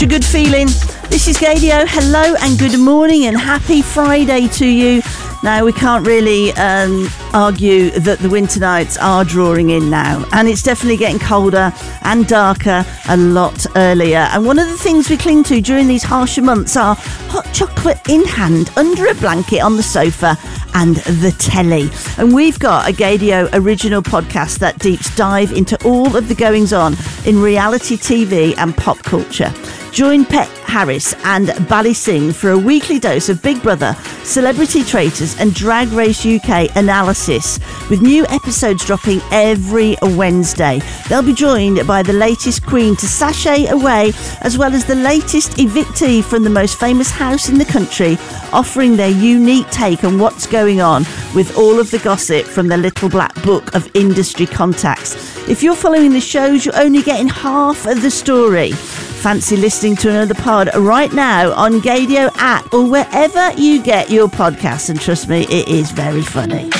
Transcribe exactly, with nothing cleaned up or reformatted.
such a good feeling. This is Gaydio. Hello and good morning and happy Friday to you. Now, we can't really um, argue that the winter nights are drawing in now, and it's definitely getting colder and darker a lot earlier. And one of the things we cling to during these harsher months are hot chocolate in hand, under a blanket on the sofa, and the telly. And we've got a Gaydio original podcast that deeps dive into all of the goings on in reality T V and pop culture. Join Pet Harris and Bally Singh for a weekly dose of Big Brother, Celebrity Traitors and Drag Race U K analysis, with new episodes dropping every Wednesday. They'll be joined by the latest queen to sashay away, as well as the latest evictee from the most famous house in the country, offering their unique take on what's going on with all of the gossip from the little black book of industry contacts. If you're following the shows, you're only getting half of the story. Fancy listening to another pod right now on Gaydio app or wherever you get your podcasts, and trust me, it is very funny.